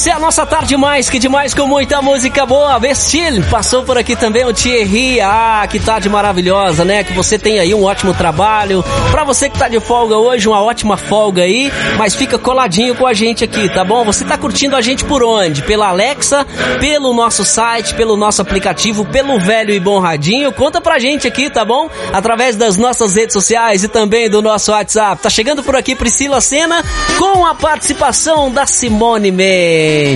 Essa é a nossa tarde mais que demais com muita música boa. Vestil, passou por aqui também o Thierry. Ah, que tarde maravilhosa, né? Que você tem aí um ótimo trabalho. Pra você que tá de folga hoje, uma ótima folga aí. Mas fica coladinho com a gente aqui, tá bom? Você tá curtindo a gente por onde? Pela Alexa, pelo nosso site, pelo nosso aplicativo, pelo velho e bom radinho. Conta pra gente aqui, tá bom? Através das nossas redes sociais e também do nosso WhatsApp. Tá chegando por aqui Priscila Senna com a participação da Simone Mendes.